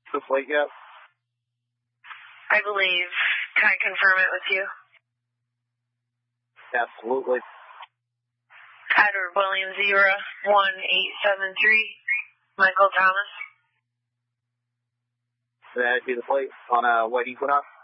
the plate yet? I believe. Can I confirm it with you? Absolutely. Edward William Zebra 1873, Michael Thomas. That'd be the plate on a white Equinox.